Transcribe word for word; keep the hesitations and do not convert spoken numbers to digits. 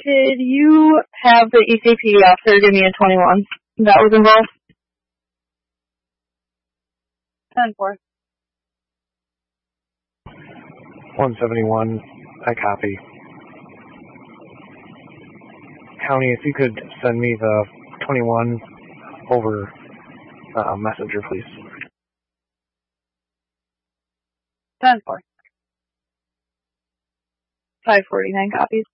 Could you have the E C P officer give me a twenty-one? That was involved. ten four. one seventy-one, I copy. County, if you could send me the twenty-one over uh, messenger, please. ten four. five forty-nine copies.